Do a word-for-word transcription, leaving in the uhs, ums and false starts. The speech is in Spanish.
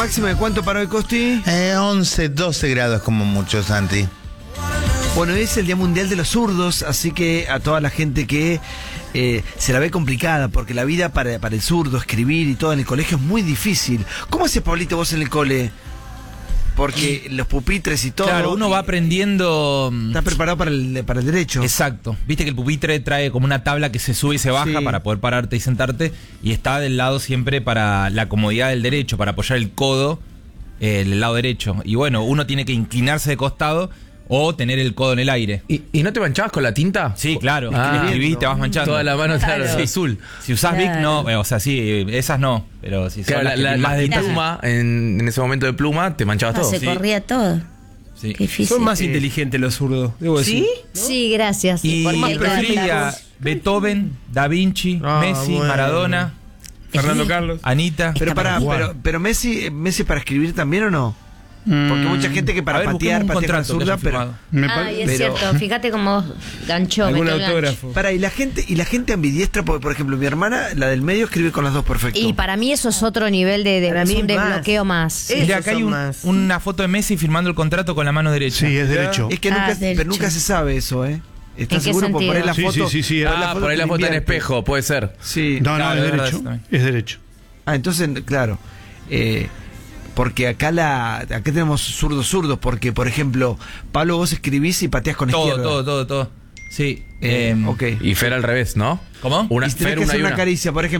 ¿Máxima de cuánto para hoy, Costi? Eh, once, doce grados como mucho, Santi. Bueno, hoy es el Día Mundial de los Zurdos, así que a toda la gente que eh, se la ve complicada, porque la vida para, para el zurdo, escribir y todo en el colegio es muy difícil. ¿Cómo haces, Pablito, vos en el cole? Porque los pupitres y todo... Claro, uno va aprendiendo... ¿Estás preparado para el, para el derecho? Exacto. Viste que el pupitre trae como una tabla que se sube y se baja Sí. para poder pararte y sentarte, y está del lado siempre para la comodidad del derecho, para apoyar el codo eh, el lado derecho. Y bueno, uno tiene que inclinarse de costado o tener el codo en el aire. ¿Y, y no te manchabas con la tinta? Sí, claro. Ah, Escribís, te vas manchando. Toda la mano, claro, Claro. sí, azul. Si usás Claro. Bic, no. eh, O sea, sí, esas no. Pero si son Claro, la, las que la- tienen las más de tinta, pluma, en, en ese momento de pluma, te manchabas Ah, todo. se Sí. corría todo. sí. Qué difícil. Son más inteligentes los zurdos, debo decir. Sí, gracias. Y Porque más cada- prefería Beethoven, Da Vinci, Ah, Messi, bueno. Maradona, Fernando Carlos. Anita. Pero Está para, para pero, pero Messi, Messi para escribir también, ¿o no? Porque mucha gente que para A ver, patear, busquemos un patea con contrato que zurda, haya pero... firmado. Me Ay, pare- es pero- cierto. Fíjate cómo ganchó. Algún metió el gancho. autógrafo. Para, y la gente, y la gente ambidiestra, porque por ejemplo, mi hermana, la del medio, escribe con las dos perfecto. Y para mí eso es otro nivel de, de, Para es mí un más. desbloqueo más. Eh, Mira, Esos acá hay son un- más. una foto de Messi firmando el contrato con la mano derecha. Sí, es derecho. Es que Ah, nunca, derecho. pero nunca se sabe eso, ¿eh? ¿Estás ¿En qué seguro? Por poner la Sí, foto. sí, sí, sí. por Ah, por ahí la que foto en invierte. espejo, puede ser. Sí. No, no, Claro, es es verdad, derecho. eso también. Es derecho. Ah, entonces, claro. Eh, porque acá la acá tenemos zurdos zurdos, porque por ejemplo, Pablo, vos escribís y pateás con Todo, izquierda. todo, todo, todo. Sí. Eh, em, ok. Y Fer al revés, ¿no? ¿Cómo? Una, y si tenés Fer que una hacer y una una. caricia, por ejemplo.